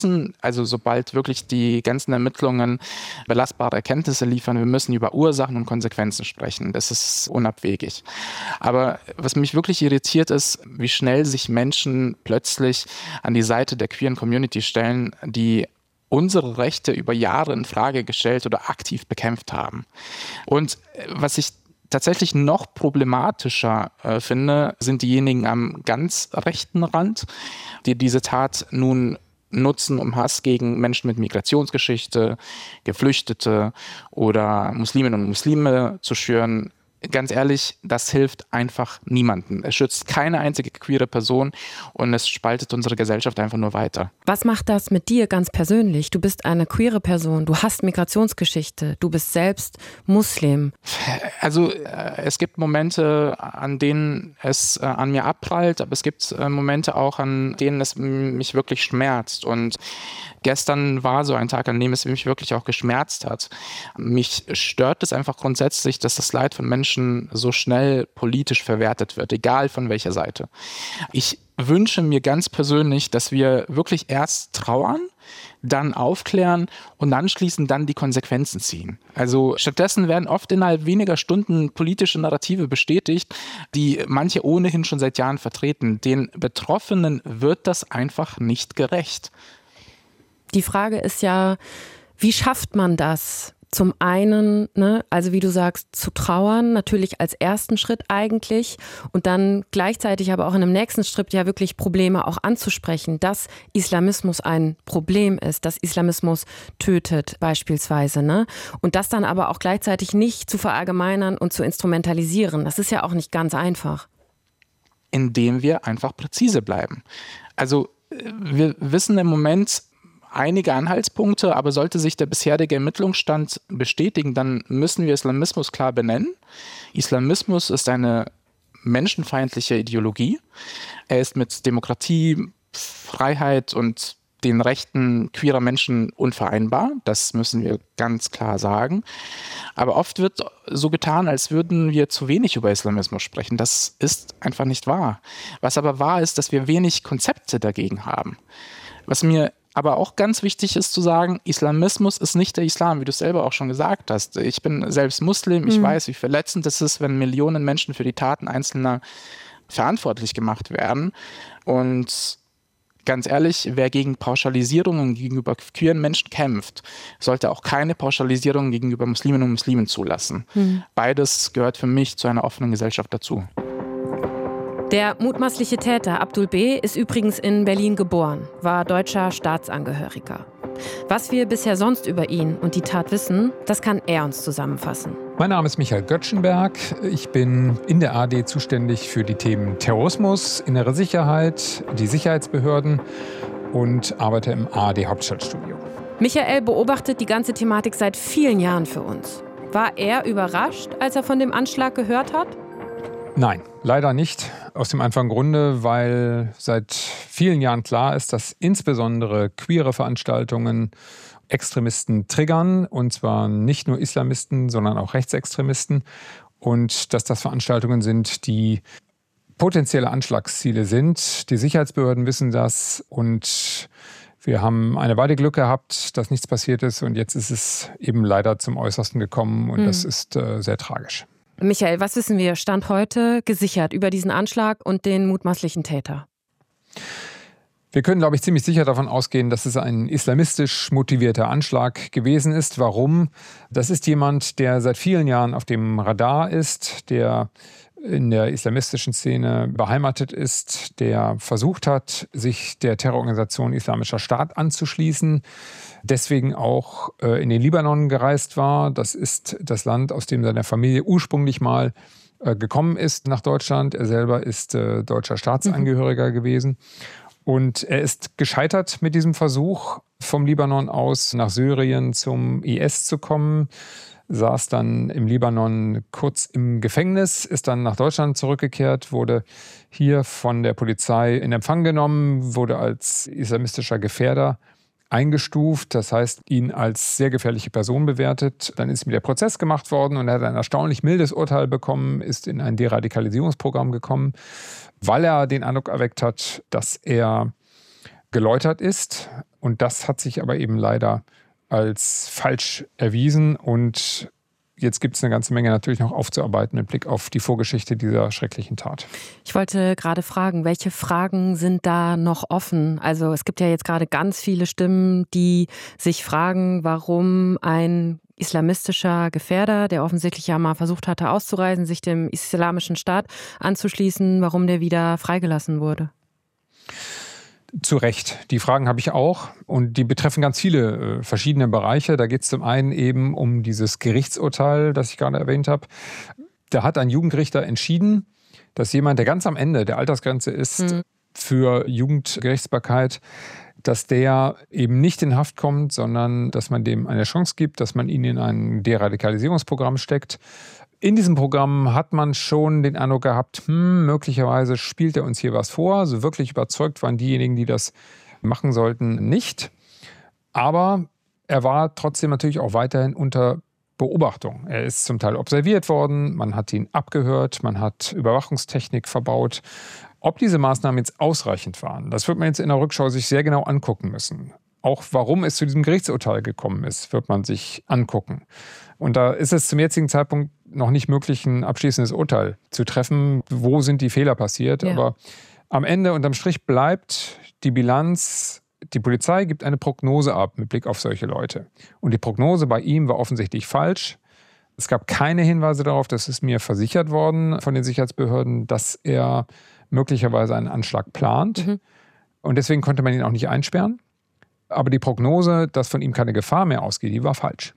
Also sobald wirklich die ganzen Ermittlungen belastbare Erkenntnisse liefern, wir müssen über Ursachen und Konsequenzen sprechen. Das ist unabwegig. Aber was mich wirklich irritiert ist, wie schnell sich Menschen plötzlich an die Seite der queeren Community stellen, die unsere Rechte über Jahre in Frage gestellt oder aktiv bekämpft haben. Und was ich tatsächlich noch problematischer finde, sind diejenigen am ganz rechten Rand, die diese Tat nun nutzen, um Hass gegen Menschen mit Migrationsgeschichte, Geflüchtete oder Musliminnen und Muslime zu schüren. Ganz ehrlich, das hilft einfach niemandem. Es schützt keine einzige queere Person und es spaltet unsere Gesellschaft einfach nur weiter. Was macht das mit dir ganz persönlich? Du bist eine queere Person, du hast Migrationsgeschichte, du bist selbst Muslim. Also es gibt Momente, an denen es an mir abprallt, aber es gibt Momente auch, an denen es mich wirklich schmerzt. Und gestern war so ein Tag, an dem es mich wirklich auch geschmerzt hat. Mich stört es einfach grundsätzlich, dass das Leid von Menschen so schnell politisch verwertet wird, egal von welcher Seite. Ich wünsche mir ganz persönlich, dass wir wirklich erst trauern, dann aufklären und anschließend dann die Konsequenzen ziehen. Also stattdessen werden oft innerhalb weniger Stunden politische Narrative bestätigt, die manche ohnehin schon seit Jahren vertreten. Den Betroffenen wird das einfach nicht gerecht. Die Frage ist ja, wie schafft man das? Zum einen, also wie du sagst, zu trauern, natürlich als ersten Schritt eigentlich und dann gleichzeitig aber auch in einem nächsten Schritt ja wirklich Probleme auch anzusprechen, dass Islamismus ein Problem ist, dass Islamismus tötet beispielsweise, und das dann aber auch gleichzeitig nicht zu verallgemeinern und zu instrumentalisieren. Das ist ja auch nicht ganz einfach. Indem wir einfach präzise bleiben. Also wir wissen im Moment einige Anhaltspunkte, aber sollte sich der bisherige Ermittlungsstand bestätigen, dann müssen wir Islamismus klar benennen. Islamismus ist eine menschenfeindliche Ideologie. Er ist mit Demokratie, Freiheit und den Rechten queerer Menschen unvereinbar. Das müssen wir ganz klar sagen. Aber oft wird so getan, als würden wir zu wenig über Islamismus sprechen. Das ist einfach nicht wahr. Was aber wahr ist, dass wir wenig Konzepte dagegen haben. Was mir aber auch ganz wichtig ist zu sagen, Islamismus ist nicht der Islam, wie du es selber auch schon gesagt hast. Ich bin selbst Muslim, ich weiß, wie verletzend es ist, wenn Millionen Menschen für die Taten Einzelner verantwortlich gemacht werden. Und ganz ehrlich, wer gegen Pauschalisierungen gegenüber queeren Menschen kämpft, sollte auch keine Pauschalisierungen gegenüber Musliminnen und Muslimen zulassen. Beides gehört für mich zu einer offenen Gesellschaft dazu. Der mutmaßliche Täter Abdul B. ist übrigens in Berlin geboren, war deutscher Staatsangehöriger. Was wir bisher sonst über ihn und die Tat wissen, das kann er uns zusammenfassen. Mein Name ist Michael Göttschenberg. Ich bin in der ARD zuständig für die Themen Terrorismus, innere Sicherheit, die Sicherheitsbehörden und arbeite im ARD-Hauptstadtstudio. Michael beobachtet die ganze Thematik seit vielen Jahren für uns. War er überrascht, als er von dem Anschlag gehört hat? Nein, leider nicht. Aus dem einfachen Grunde, weil seit vielen Jahren klar ist, dass insbesondere queere Veranstaltungen Extremisten triggern. Und zwar nicht nur Islamisten, sondern auch Rechtsextremisten. Und dass das Veranstaltungen sind, die potenzielle Anschlagsziele sind. Die Sicherheitsbehörden wissen das. Und wir haben eine Weile Glück gehabt, dass nichts passiert ist. Und jetzt ist es eben leider zum Äußersten gekommen. Und das ist sehr tragisch. Michael, was wissen wir Stand heute gesichert über diesen Anschlag und den mutmaßlichen Täter? Wir können, glaube ich, ziemlich sicher davon ausgehen, dass es ein islamistisch motivierter Anschlag gewesen ist. Warum? Das ist jemand, der seit vielen Jahren auf dem Radar ist, der in der islamistischen Szene beheimatet ist, der versucht hat, sich der Terrororganisation Islamischer Staat anzuschließen, deswegen auch in den Libanon gereist war. Das ist das Land, aus dem seine Familie ursprünglich mal gekommen ist nach Deutschland. Er selber ist deutscher Staatsangehöriger gewesen. Und er ist gescheitert mit diesem Versuch, vom Libanon aus nach Syrien zum IS zu kommen, saß dann im Libanon kurz im Gefängnis, ist dann nach Deutschland zurückgekehrt, wurde hier von der Polizei in Empfang genommen, wurde als islamistischer Gefährder eingestuft, das heißt, ihn als sehr gefährliche Person bewertet. Dann ist ihm der Prozess gemacht worden und er hat ein erstaunlich mildes Urteil bekommen, ist in ein Deradikalisierungsprogramm gekommen, weil er den Eindruck erweckt hat, dass er geläutert ist. Und das hat sich aber eben leider als falsch erwiesen. Und jetzt gibt es eine ganze Menge natürlich noch aufzuarbeiten mit Blick auf die Vorgeschichte dieser schrecklichen Tat. Ich wollte gerade fragen, welche Fragen sind da noch offen? Also es gibt ja jetzt gerade ganz viele Stimmen, die sich fragen, warum ein islamistischer Gefährder, der offensichtlich ja mal versucht hatte auszureisen, sich dem Islamischen Staat anzuschließen, warum der wieder freigelassen wurde. Zu Recht. Die Fragen habe ich auch und die betreffen ganz viele verschiedene Bereiche. Da geht es zum einen eben um dieses Gerichtsurteil, das ich gerade erwähnt habe. Da hat ein Jugendrichter entschieden, dass jemand, der ganz am Ende der Altersgrenze ist für Jugendgerichtsbarkeit, dass der eben nicht in Haft kommt, sondern dass man dem eine Chance gibt, dass man ihn in ein Deradikalisierungsprogramm steckt. In diesem Programm hat man schon den Eindruck gehabt, möglicherweise spielt er uns hier was vor. So wirklich überzeugt waren diejenigen, die das machen sollten, nicht. Aber er war trotzdem natürlich auch weiterhin unter Beobachtung. Er ist zum Teil observiert worden, man hat ihn abgehört, man hat Überwachungstechnik verbaut. Ob diese Maßnahmen jetzt ausreichend waren, das wird man jetzt in der Rückschau sich sehr genau angucken müssen. Auch warum es zu diesem Gerichtsurteil gekommen ist, wird man sich angucken. Und da ist es zum jetzigen Zeitpunkt noch nicht möglich, ein abschließendes Urteil zu treffen. Wo sind die Fehler passiert? Ja. Aber am Ende unterm Strich bleibt die Bilanz, die Polizei gibt eine Prognose ab mit Blick auf solche Leute. Und die Prognose bei ihm war offensichtlich falsch. Es gab keine Hinweise darauf, das ist mir versichert worden von den Sicherheitsbehörden, dass er möglicherweise einen Anschlag plant. Und deswegen konnte man ihn auch nicht einsperren. Aber die Prognose, dass von ihm keine Gefahr mehr ausgeht, die war falsch.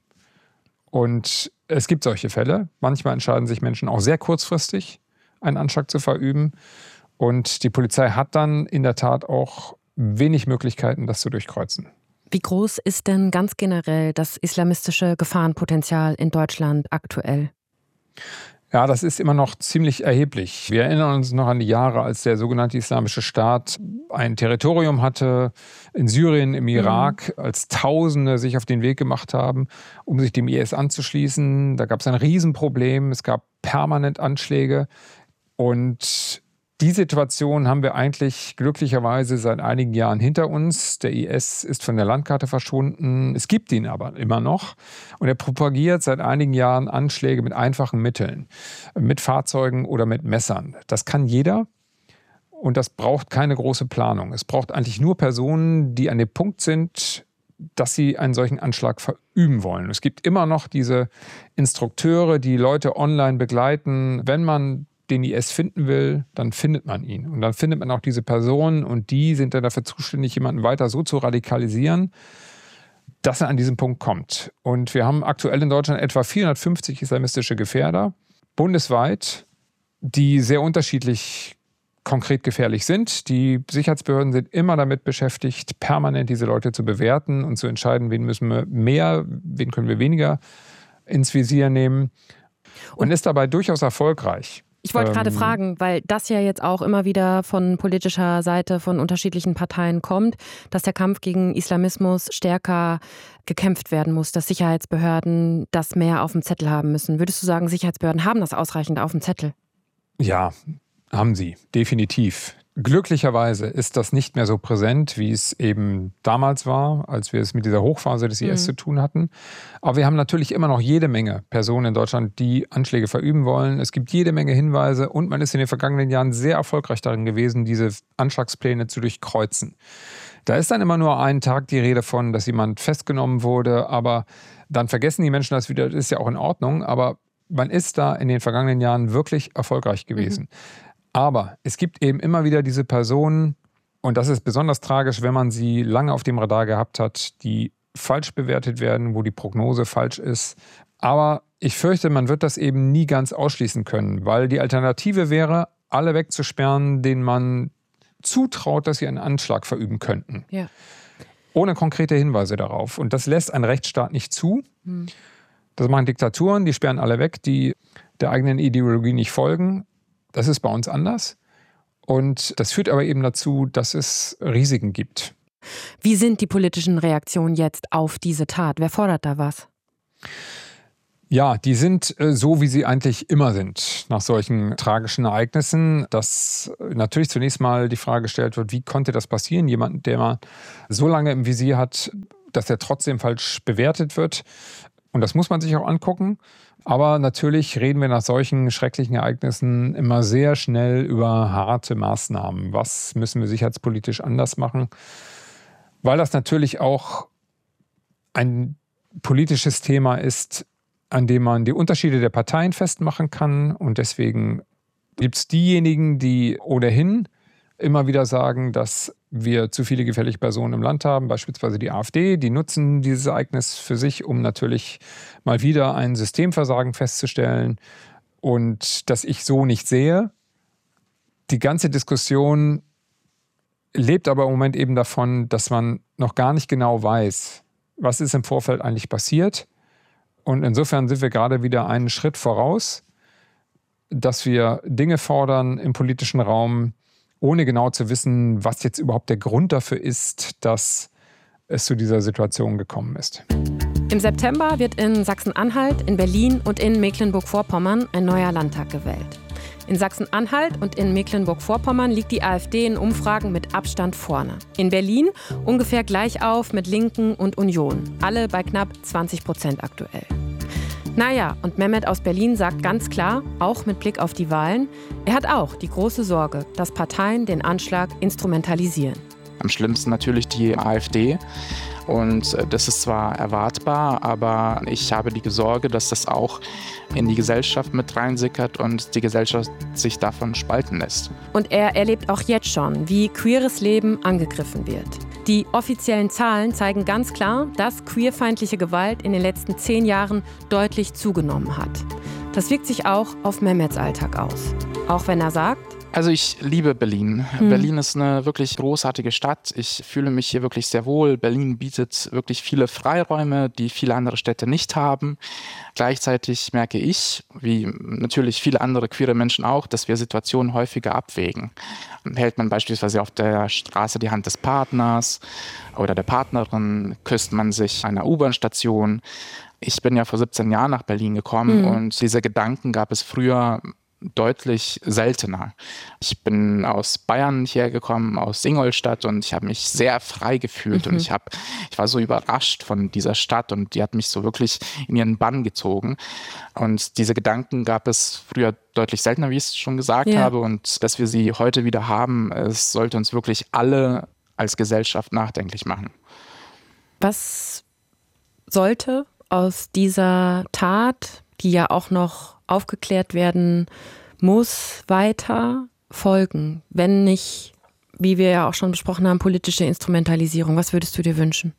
Und es gibt solche Fälle. Manchmal entscheiden sich Menschen auch sehr kurzfristig, einen Anschlag zu verüben. Und die Polizei hat dann in der Tat auch wenig Möglichkeiten, das zu durchkreuzen. Wie groß ist denn ganz generell das islamistische Gefahrenpotenzial in Deutschland aktuell? Ja, das ist immer noch ziemlich erheblich. Wir erinnern uns noch an die Jahre, als der sogenannte Islamische Staat ein Territorium hatte in Syrien, im Irak, als Tausende sich auf den Weg gemacht haben, um sich dem IS anzuschließen. Da gab es ein Riesenproblem, es gab permanent Anschläge und die Situation haben wir eigentlich glücklicherweise seit einigen Jahren hinter uns. Der IS ist von der Landkarte verschwunden. Es gibt ihn aber immer noch. Und er propagiert seit einigen Jahren Anschläge mit einfachen Mitteln. Mit Fahrzeugen oder mit Messern. Das kann jeder. Und das braucht keine große Planung. Es braucht eigentlich nur Personen, die an dem Punkt sind, dass sie einen solchen Anschlag verüben wollen. Es gibt immer noch diese Instrukteure, die Leute online begleiten. Wenn man den IS finden will, dann findet man ihn. Und dann findet man auch diese Personen und die sind dann dafür zuständig, jemanden weiter so zu radikalisieren, dass er an diesen Punkt kommt. Und wir haben aktuell in Deutschland etwa 450 islamistische Gefährder, bundesweit, die sehr unterschiedlich konkret gefährlich sind. Die Sicherheitsbehörden sind immer damit beschäftigt, permanent diese Leute zu bewerten und zu entscheiden, wen müssen wir mehr, wen können wir weniger ins Visier nehmen. Und ist dabei durchaus erfolgreich. Ich wollte gerade fragen, weil das ja jetzt auch immer wieder von politischer Seite von unterschiedlichen Parteien kommt, dass der Kampf gegen Islamismus stärker gekämpft werden muss, dass Sicherheitsbehörden das mehr auf dem Zettel haben müssen. Würdest du sagen, Sicherheitsbehörden haben das ausreichend auf dem Zettel? Ja, haben sie, definitiv. Glücklicherweise ist das nicht mehr so präsent, wie es eben damals war, als wir es mit dieser Hochphase des IS zu tun hatten. Aber wir haben natürlich immer noch jede Menge Personen in Deutschland, die Anschläge verüben wollen. Es gibt jede Menge Hinweise und man ist in den vergangenen Jahren sehr erfolgreich darin gewesen, diese Anschlagspläne zu durchkreuzen. Da ist dann immer nur einen Tag die Rede von, dass jemand festgenommen wurde, aber dann vergessen die Menschen das wieder, das ist ja auch in Ordnung, aber man ist da in den vergangenen Jahren wirklich erfolgreich gewesen. Aber es gibt eben immer wieder diese Personen, und das ist besonders tragisch, wenn man sie lange auf dem Radar gehabt hat, die falsch bewertet werden, wo die Prognose falsch ist. Aber ich fürchte, man wird das eben nie ganz ausschließen können, weil die Alternative wäre, alle wegzusperren, denen man zutraut, dass sie einen Anschlag verüben könnten. Ja. Ohne konkrete Hinweise darauf. Und das lässt ein Rechtsstaat nicht zu. Das machen Diktaturen, die sperren alle weg, die der eigenen Ideologie nicht folgen. Das ist bei uns anders und das führt aber eben dazu, dass es Risiken gibt. Wie sind die politischen Reaktionen jetzt auf diese Tat? Wer fordert da was? Ja, die sind so, wie sie eigentlich immer sind nach solchen tragischen Ereignissen, dass natürlich zunächst mal die Frage gestellt wird, wie konnte das passieren? Jemand, der man so lange im Visier hat, dass er trotzdem falsch bewertet wird. Und das muss man sich auch angucken. Aber natürlich reden wir nach solchen schrecklichen Ereignissen immer sehr schnell über harte Maßnahmen. Was müssen wir sicherheitspolitisch anders machen? Weil das natürlich auch ein politisches Thema ist, an dem man die Unterschiede der Parteien festmachen kann. Und deswegen gibt es diejenigen, die ohnehin immer wieder sagen, dass wir zu viele gefährliche Personen im Land haben, beispielsweise die AfD. Die nutzen dieses Ereignis für sich, um natürlich mal wieder ein Systemversagen festzustellen und das ich so nicht sehe. Die ganze Diskussion lebt aber im Moment eben davon, dass man noch gar nicht genau weiß, was ist im Vorfeld eigentlich passiert. Und insofern sind wir gerade wieder einen Schritt voraus, dass wir Dinge fordern im politischen Raum, ohne genau zu wissen, was jetzt überhaupt der Grund dafür ist, dass es zu dieser Situation gekommen ist. Im September wird in Sachsen-Anhalt, in Berlin und in Mecklenburg-Vorpommern ein neuer Landtag gewählt. In Sachsen-Anhalt und in Mecklenburg-Vorpommern liegt die AfD in Umfragen mit Abstand vorne. In Berlin ungefähr gleich auf mit Linken und Union. Alle bei knapp 20% aktuell. Naja, und Mehmet aus Berlin sagt ganz klar, auch mit Blick auf die Wahlen, er hat auch die große Sorge, dass Parteien den Anschlag instrumentalisieren. Am schlimmsten natürlich die AfD. Und das ist zwar erwartbar, aber ich habe die Sorge, dass das auch in die Gesellschaft mit reinsickert und die Gesellschaft sich davon spalten lässt. Und er erlebt auch jetzt schon, wie queeres Leben angegriffen wird. Die offiziellen Zahlen zeigen ganz klar, dass queerfeindliche Gewalt in den letzten 10 Jahren deutlich zugenommen hat. Das wirkt sich auch auf Mehmets Alltag aus. Auch wenn er sagt, also ich liebe Berlin. Berlin ist eine wirklich großartige Stadt. Ich fühle mich hier wirklich sehr wohl. Berlin bietet wirklich viele Freiräume, die viele andere Städte nicht haben. Gleichzeitig merke ich, wie natürlich viele andere queere Menschen auch, dass wir Situationen häufiger abwägen. Hält man beispielsweise auf der Straße die Hand des Partners oder der Partnerin, küsst man sich an einer U-Bahn-Station. Ich bin ja vor 17 Jahren nach Berlin gekommen und diese Gedanken gab es früher deutlich seltener. Ich bin aus Bayern hergekommen, aus Ingolstadt, und ich habe mich sehr frei gefühlt und ich war so überrascht von dieser Stadt und die hat mich so wirklich in ihren Bann gezogen. Und diese Gedanken gab es früher deutlich seltener, wie ich es schon gesagt habe, und dass wir sie heute wieder haben, es sollte uns wirklich alle als Gesellschaft nachdenklich machen. Was sollte aus dieser Tat, die ja auch noch aufgeklärt werden muss, weiter folgen, wenn nicht, wie wir ja auch schon besprochen haben, politische Instrumentalisierung? Was würdest du dir wünschen?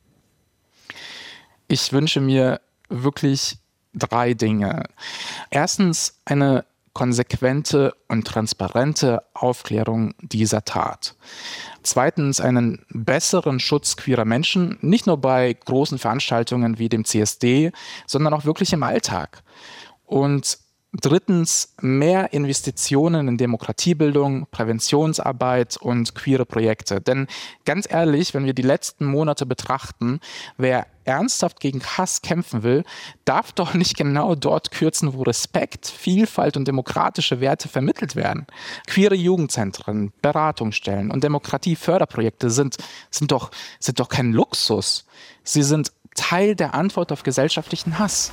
Ich wünsche mir wirklich 3 Dinge. Erstens eine konsequente und transparente Aufklärung dieser Tat. Zweitens einen besseren Schutz queerer Menschen, nicht nur bei großen Veranstaltungen wie dem CSD, sondern auch wirklich im Alltag. Und drittens mehr Investitionen in Demokratiebildung, Präventionsarbeit und queere Projekte. Denn ganz ehrlich, wenn wir die letzten Monate betrachten, wer ernsthaft gegen Hass kämpfen will, darf doch nicht genau dort kürzen, wo Respekt, Vielfalt und demokratische Werte vermittelt werden. Queere Jugendzentren, Beratungsstellen und Demokratieförderprojekte sind doch kein Luxus. Sie sind Teil der Antwort auf gesellschaftlichen Hass.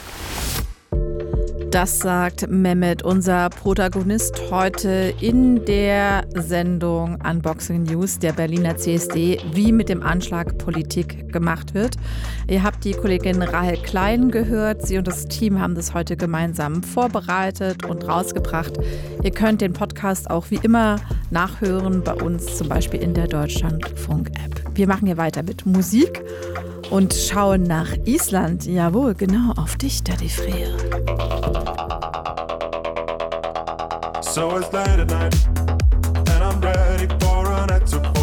Das sagt Mehmet, unser Protagonist heute in der Sendung Unboxing News der Berliner CSD, wie mit dem Anschlag Politik gemacht wird. Ihr habt die Kollegin Rahel Klein gehört. Sie und das Team haben das heute gemeinsam vorbereitet und rausgebracht. Ihr könnt den Podcast auch wie immer nachhören, bei uns zum Beispiel in der Deutschlandfunk-App. Wir machen hier weiter mit Musik und schauen nach Island. Jawohl, genau, auf dich, Daddy Freyr. So it's late at night, and I'm ready for a night to